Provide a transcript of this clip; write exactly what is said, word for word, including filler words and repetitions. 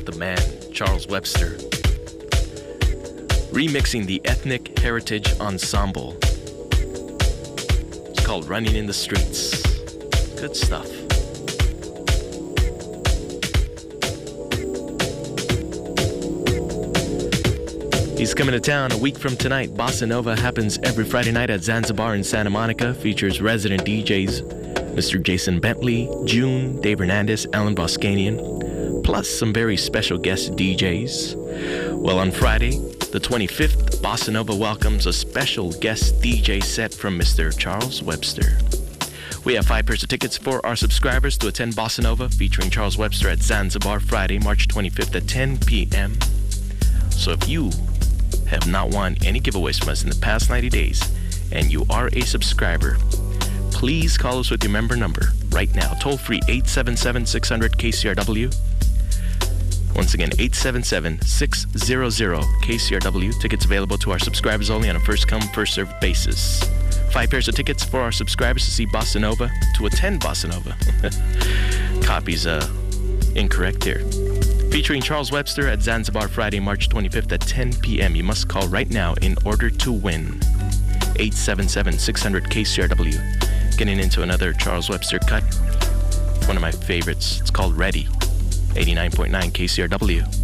the man, Charles Webster, remixing the Ethnic Heritage Ensemble. It's called Running in the Streets. Good stuff. He's coming to town a week from tonight. Bossa Nova happens every Friday night at Zanzibar in Santa Monica. Features resident D Js Mister Jason Bentley, June, Dave Hernandez, Alan Boscanian, plus some very special guest D Js. Well, on Friday, the twenty-fifth, Bossa Nova welcomes a special guest D J set from Mister Charles Webster. We have five pairs of tickets for our subscribers to attend Bossa Nova featuring Charles Webster at Zanzibar Friday, March twenty-fifth at ten p.m. So if you have not won any giveaways from us in the past ninety days and you are a subscriber, please call us with your member number right now. Toll free eight seven seven, six hundred, K C R W. Once again, eight seven seven, six hundred, K C R W. Tickets available to our subscribers only on a first-come, first-served basis. Five pairs of tickets for our subscribers to see Bossa Nova, to attend Bossa Nova. Copies uh, incorrect here. Featuring Charles Webster at Zanzibar Friday, March twenty-fifth at ten p.m. You must call right now in order to win. eight seven seven, six hundred, K C R W. Getting into another Charles Webster cut. One of my favorites. It's called Ready. eighty-nine point nine K C R W.